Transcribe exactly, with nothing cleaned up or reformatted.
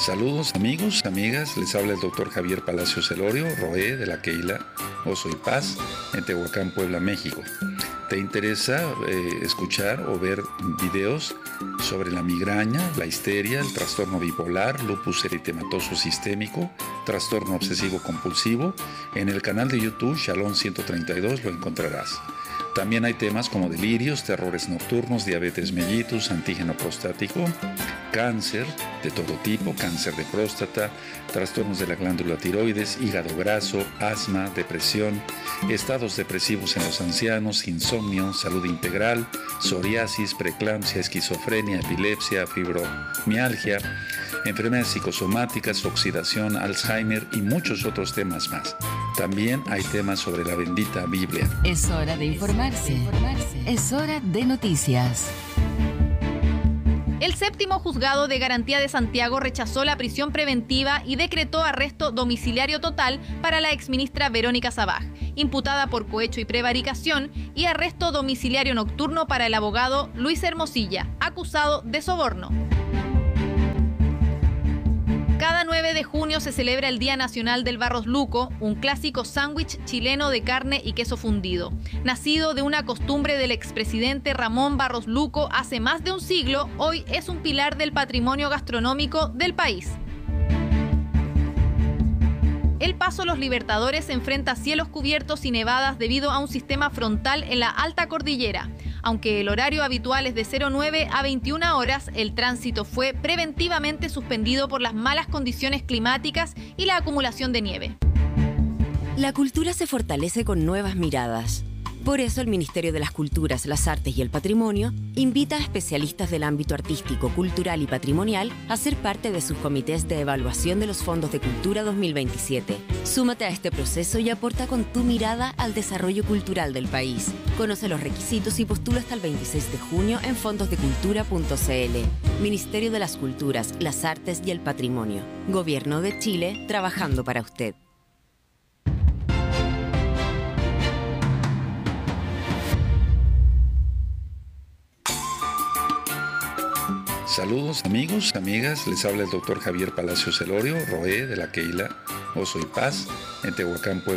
Saludos amigos, amigas, les habla el doctor Javier Palacios Celorio, Roé de la Keila Oso y Paz, en Tehuacán, Puebla, México. ¿Te interesa eh, escuchar o ver videos sobre la migraña, la histeria, el trastorno bipolar, lupus eritematoso sistémico, trastorno obsesivo compulsivo? En el canal de YouTube Shalom ciento treinta y dos lo encontrarás. También hay temas como delirios, terrores nocturnos, diabetes mellitus, antígeno prostático, cáncer de todo tipo, cáncer de próstata, trastornos de la glándula tiroides, hígado graso, asma, depresión, estados depresivos en los ancianos, insomnio, salud integral, psoriasis, preeclampsia, esquizofrenia, epilepsia, fibromialgia, enfermedades psicosomáticas, oxidación, Alzheimer y muchos otros temas más. También hay temas sobre la bendita Biblia. Es hora de informarse. Es hora de noticias. El séptimo juzgado de garantía de Santiago rechazó la prisión preventiva y decretó arresto domiciliario total para la exministra Verónica Sabaj, imputada por cohecho y prevaricación, y arresto domiciliario nocturno para el abogado Luis Hermosilla, acusado de soborno. Cada nueve de junio se celebra el Día Nacional del Barros Luco, un clásico sándwich chileno de carne y queso fundido. Nacido de una costumbre del expresidente Ramón Barros Luco hace más de un siglo, hoy es un pilar del patrimonio gastronómico del país. El Paso Los Libertadores enfrenta cielos cubiertos y nevadas debido a un sistema frontal en la alta cordillera. Aunque el horario habitual es de cero nueve a veintiuna horas, el tránsito fue preventivamente suspendido por las malas condiciones climáticas y la acumulación de nieve. La cultura se fortalece con nuevas miradas. Por eso el Ministerio de las Culturas, las Artes y el Patrimonio invita a especialistas del ámbito artístico, cultural y patrimonial a ser parte de sus comités de evaluación de los fondos de cultura dos mil veintisiete. Súmate a este proceso y aporta con tu mirada al desarrollo cultural del país. Conoce los requisitos y postula hasta el veintiséis de junio en fondosdecultura punto c l. Ministerio de las Culturas, las Artes y el Patrimonio. Gobierno de Chile, trabajando para usted. Saludos amigos, amigas, les habla el doctor Javier Palacios Celorio, Roé de la Keila Oso y Paz, en Tehuacán, Puebla.